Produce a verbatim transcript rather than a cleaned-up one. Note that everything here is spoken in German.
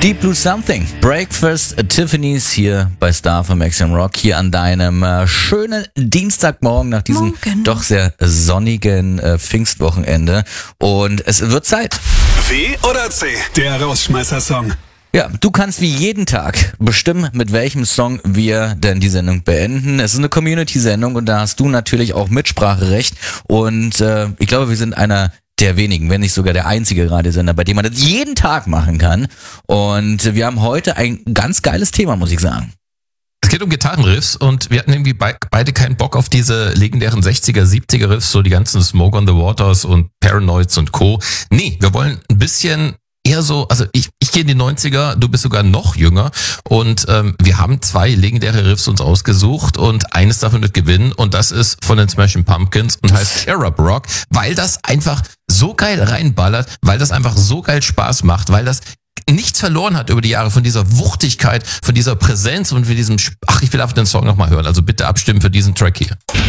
Deep Blue Something, Breakfast at Tiffany's hier bei Star von Max and Rock, hier an deinem äh, schönen Dienstagmorgen nach diesem Morgen. doch sehr sonnigen äh, Pfingstwochenende. Und es wird Zeit. W oder C, der Rausschmeißer-Song. Ja, du kannst wie jeden Tag bestimmen, mit welchem Song wir denn die Sendung beenden. Es ist eine Community-Sendung und da hast du natürlich auch Mitspracherecht. Und äh, ich glaube, wir sind einer der wenigen, wenn nicht sogar der einzige Radiosender, bei dem man das jeden Tag machen kann. Und wir haben heute ein ganz geiles Thema, muss ich sagen. Es geht um Gitarrenriffs und wir hatten irgendwie be- beide keinen Bock auf diese legendären sechziger, siebziger Riffs, so die ganzen Smoke on the Waters und Paranoids und Co. Nee, wir wollen ein bisschen eher so, also ich, ich gehe in die neunziger, du bist sogar noch jünger und ähm, wir haben zwei legendäre Riffs uns ausgesucht und eines davon wird gewinnen und das ist von den Smashing Pumpkins und heißt Arab Rock, weil das einfach so geil reinballert, weil das einfach so geil Spaß macht, weil das nichts verloren hat über die Jahre von dieser Wuchtigkeit, von dieser Präsenz und für diesem, Sp- ach, ich will einfach den Song nochmal hören, also bitte abstimmen für diesen Track hier.